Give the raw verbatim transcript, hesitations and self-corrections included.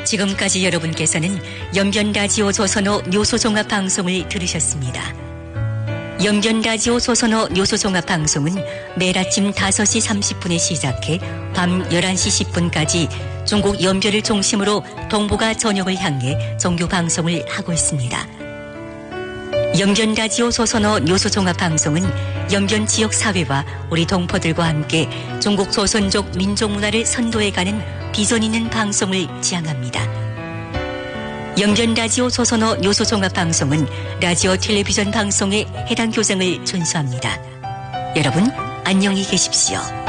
지금까지 여러분께서는 연변라디오 조선어 뉴스종합방송을 들으셨습니다. 연변라디오 조선어 뉴스종합방송은 매일 아침 다섯 시 삼십 분에 시작해 밤 열한 시 십 분까지 중국 연변을 중심으로 동북아 전역을 향해 정규 방송을 하고 있습니다. 연변라디오 조선어 뉴스종합방송은 연변 지역 사회와 우리 동포들과 함께 중국 조선족 민족문화를 선도해가는 비전 있는 방송을 지향합니다. 연변라디오 조선어 뉴스종합방송은 라디오 텔레비전 방송의 해당 교정을 준수합니다. 여러분 안녕히 계십시오.